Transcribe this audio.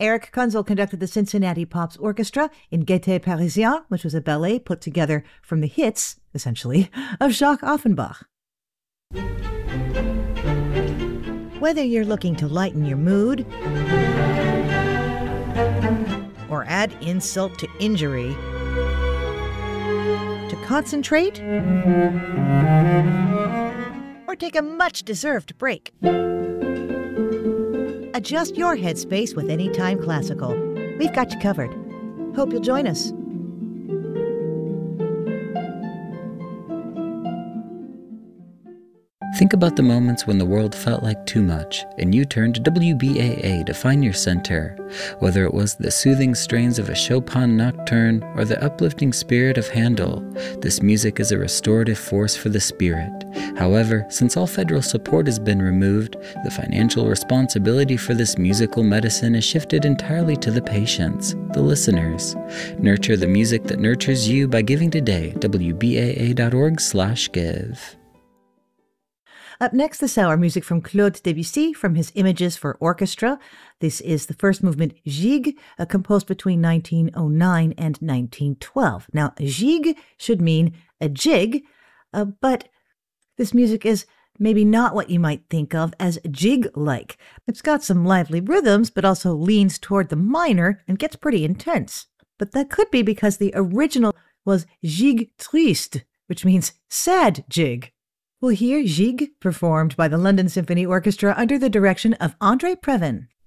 Eric Kunzel conducted the Cincinnati Pops Orchestra in Gaieté Parisienne, which was a ballet put together from the hits, essentially, of Jacques Offenbach. Whether you're looking to lighten your mood or add insult to injury, to concentrate, or take a much-deserved break, adjust your headspace with Anytime Classical. We've got you covered. Hope you'll join us. Think about the moments when the world felt like too much, and you turned to WBAA to find your center. Whether it was the soothing strains of a Chopin nocturne or the uplifting spirit of Handel, this music is a restorative force for the spirit. However, since all federal support has been removed, the financial responsibility for this musical medicine is shifted entirely to the patients, the listeners. Nurture the music that nurtures you by giving today. WBAA.org/give. Up next this hour, music from Claude Debussy from his Images for Orchestra. This is the first movement, Gigue, composed between 1909 and 1912. Now, gigue should mean a jig, but this music is maybe not what you might think of as jig-like. It's got some lively rhythms, but also leans toward the minor and gets pretty intense. But that could be because the original was gigue triste, which means sad jig. We'll hear Gigue performed by the London Symphony Orchestra under the direction of André Previn.